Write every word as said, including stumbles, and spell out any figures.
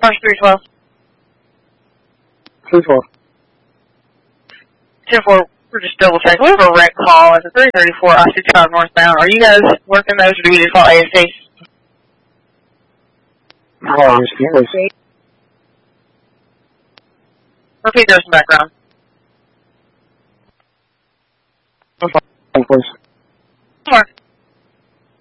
March three twelve. three twelve. ten four, we're just double checking. We have a wreck call at the three thirty-four I sixty-five northbound. Are you guys working those or do you need to call A S C? Oh, yes, yes. Repeat those in the background. Fine, please.